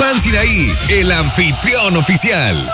Fran Sinaí, el anfitrión oficial.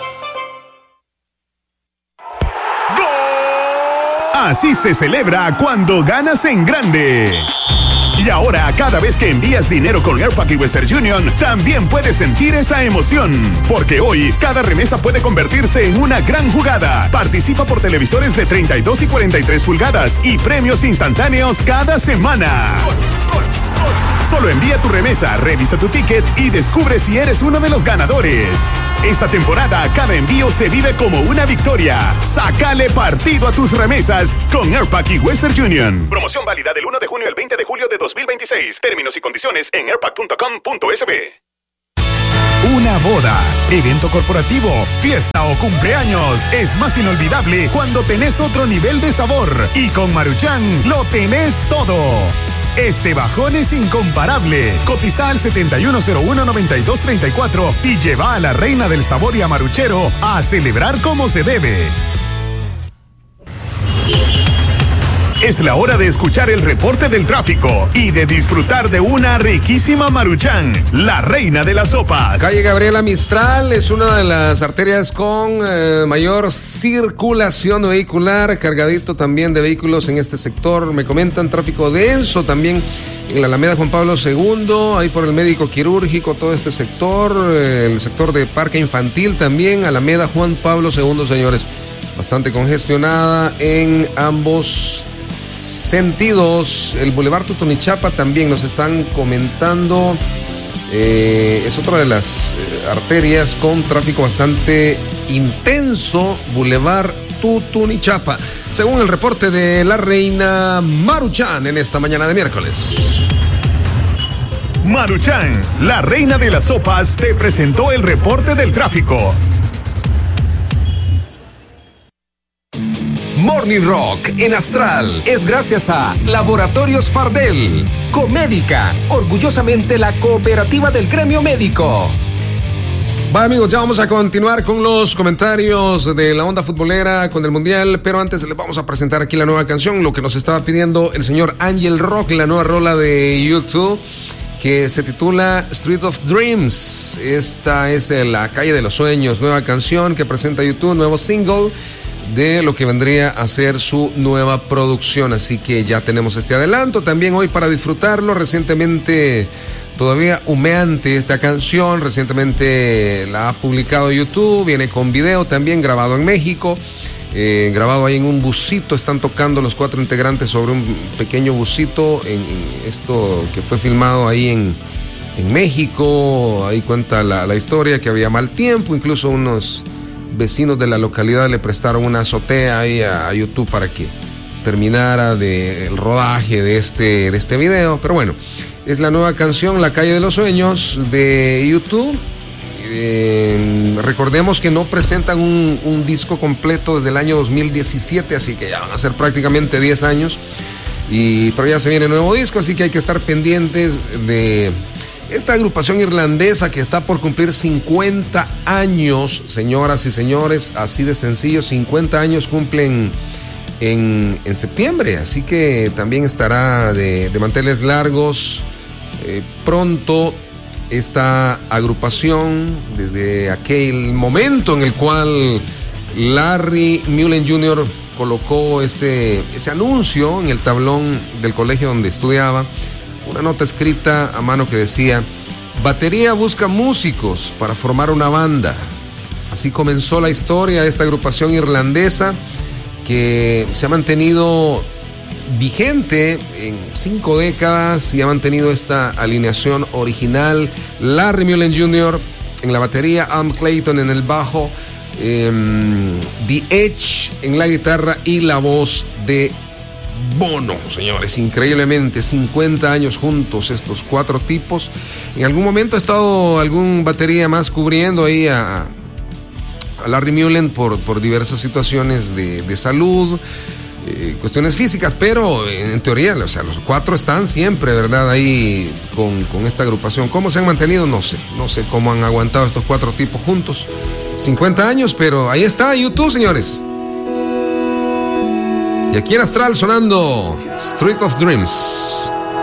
Así se celebra cuando ganas en grande. Y ahora, cada vez que envías dinero con Airpack y Western Union, también puedes sentir esa emoción. Porque hoy, cada remesa puede convertirse en una gran jugada. Participa por televisores de 32 y 43 pulgadas y premios instantáneos cada semana. Solo envía tu remesa, revisa tu ticket y descubre si eres uno de los ganadores. Esta temporada, cada envío se vive como una victoria. Sácale partido a tus remesas con Airpack y Western Union. Promoción válida del 1 de junio al 20 de julio de 2026. Términos y condiciones en airpack.com.sb. Una boda, evento corporativo, fiesta o cumpleaños es más inolvidable cuando tenés otro nivel de sabor. Y con Maruchan lo tenés todo. Este bajón es incomparable. Cotiza al 7101-9234 y lleva a la reina del sabor y a Maruchero a celebrar como se debe. Es la hora de escuchar el reporte del tráfico y de disfrutar de una riquísima Maruchan, la reina de las sopas. Calle Gabriela Mistral es una de las arterias con mayor circulación vehicular, cargadito también de vehículos en este sector. Me comentan tráfico denso también en la Alameda Juan Pablo II, ahí por el médico quirúrgico, todo este sector, el sector de parque infantil también, Alameda Juan Pablo II, señores. Bastante congestionada en ambos sentidos. El Boulevard Tutunichapa también nos están comentando. Es otra de las arterias con tráfico bastante intenso. Boulevard Tutunichapa, según el reporte de la reina Maruchan en esta mañana de miércoles. Maruchan, la reina de las sopas, te presentó el reporte del tráfico. Morning Rock en Astral es gracias a Laboratorios Fardel, Comédica, orgullosamente la cooperativa del gremio médico. Bueno, amigos, ya vamos a continuar con los comentarios de la onda futbolera con el Mundial, pero antes les vamos a presentar aquí la nueva canción, lo que nos estaba pidiendo el señor Angel Rock, la nueva rola de YouTube, que se titula Street of Dreams. Esta es La Calle de los Sueños, nueva canción que presenta YouTube, nuevo single de lo que vendría a ser su nueva producción, así que ya tenemos este adelanto también hoy para disfrutarlo. Recientemente, todavía humeante esta canción, recientemente la ha publicado YouTube, viene con video también grabado en México, grabado ahí en un busito. Están tocando los 4 integrantes sobre un pequeño busito en esto que fue filmado ahí en México. Ahí cuenta la historia que había mal tiempo, incluso unos vecinos de la localidad le prestaron una azotea ahí a YouTube para que terminara el rodaje de este video. Pero bueno, es la nueva canción La Calle de los Sueños de YouTube. Recordemos que no presentan un disco completo desde el año 2017, así que ya van a ser prácticamente 10 años. Pero ya se viene el nuevo disco, así que hay que estar pendientes de esta agrupación irlandesa que está por cumplir 50 años, señoras y señores, así de sencillo. 50 años cumplen en septiembre, así que también estará de manteles largos pronto esta agrupación, desde aquel momento en el cual Larry Mullen Jr. colocó ese anuncio en el tablón del colegio donde estudiaba. Una nota escrita a mano que decía: batería busca músicos para formar una banda. Así comenzó la historia de esta agrupación irlandesa que se ha mantenido vigente en 5 décadas y ha mantenido esta alineación original. Larry Mullen Jr. en la batería, Am Clayton en el bajo, The Edge en la guitarra y la voz de Bono, señores. Increíblemente 50 años juntos estos 4 tipos. En algún momento ha estado algún batería más cubriendo ahí a Larry Mullen por diversas situaciones de salud, cuestiones físicas, pero en teoría, o sea, los 4 están siempre, ¿verdad? Ahí con esta agrupación. ¿Cómo se han mantenido? No sé cómo han aguantado estos 4 tipos juntos 50 años, pero ahí está YouTube, señores. Y aquí en Astral sonando Street of Dreams.